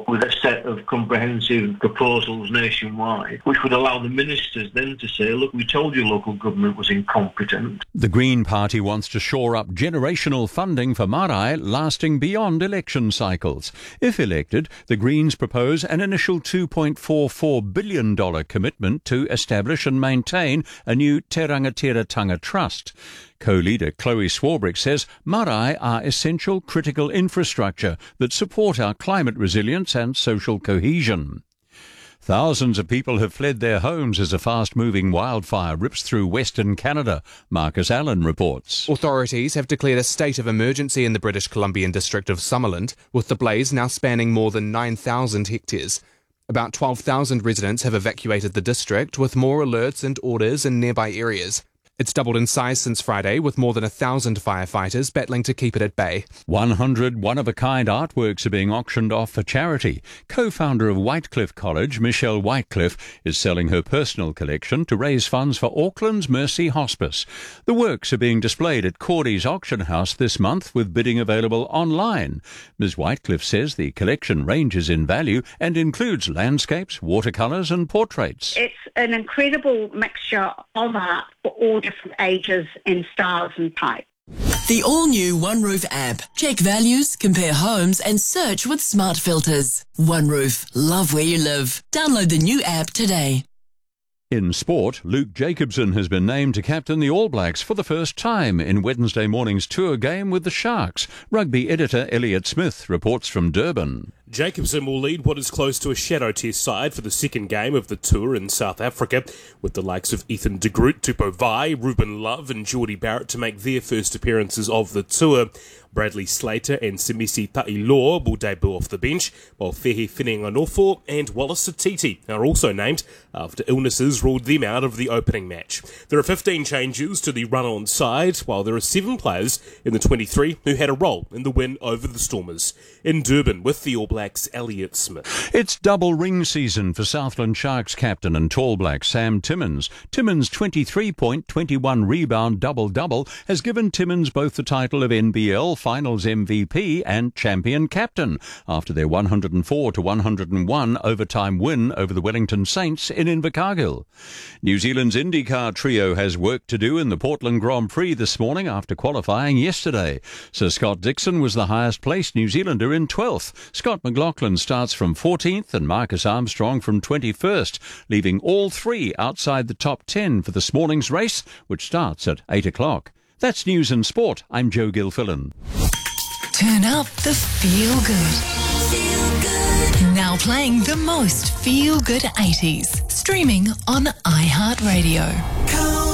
with a set of comprehensive proposals nationwide, which would allow the ministers then to say, look, we told you local government was incompetent. The Green Party wants to shore up generational funding for marae lasting beyond election cycles. If elected, the Greens propose an initial $2.44 billion commitment to establish and maintain a new Te Rangatira Trust. Co-leader Chloe Swarbrick says marae are essential critical infrastructure that support our climate resilience and social cohesion. Thousands of people have fled their homes as a fast-moving wildfire rips through Western Canada. Marcus Allen reports. Authorities have declared a state of emergency in the British Columbian district of Summerland, with the blaze now spanning more than 9,000 hectares. About 12,000 residents have evacuated the district, with more alerts and orders in nearby areas. It's doubled in size since Friday, with more than 1,000 firefighters battling to keep it at bay. 100 one-of-a-kind artworks are being auctioned off for charity. Co-founder of Whitecliffe College, Michelle Whitecliffe, is selling her personal collection to raise funds for Auckland's Mercy Hospice. The works are being displayed at Cordy's auction house this month, with bidding available online. Ms. Whitecliffe says the collection ranges in value and includes landscapes, watercolours and portraits. It's an incredible mixture of art for all different ages and styles and types. The all-new OneRoof app. Check values, compare homes and search with smart filters. OneRoof. Love where you live. Download the new app today. In sport, Luke Jacobson has been named to captain the All Blacks for the first time in Wednesday morning's tour game with the Sharks. Rugby editor Elliot Smith reports from Durban. Jacobson will lead what is close to a shadow test side for the second game of the tour in South Africa, with the likes of Ethan de Groot, Tupou Vai, Ruben Love and Geordie Barrett to make their first appearances of the tour. Bradley Slater and Semisi Ta'iloa will debut off the bench, while Fehi Finenganofo and Wallace Satiti are also named after illnesses ruled them out of the opening match. There are 15 changes to the run-on side, while there are 7 players in the 23 who had a role in the win over the Stormers. In Durban, with the All Blacks, Elliot Smith. It's double ring season for Southland Sharks captain and Tall Black Sam Timmins. Timmins' 23-point, 21-rebound double-double has given Timmins both the title of NBL Finals MVP and champion captain after their 104-101 overtime win over the Wellington Saints in Invercargill. New Zealand's IndyCar trio has work to do in the Portland Grand Prix this morning after qualifying yesterday. Sir Scott Dixon was the highest placed New Zealander in 12th. Scott McLaughlin starts from 14th and Marcus Armstrong from 21st, leaving all 3 outside the top 10 for this morning's race, which starts at 8 o'clock. That's news and sport. I'm Joe Gilfillan. Turn up the feel good. Now playing the most feel good 80s. Streaming on iHeartRadio.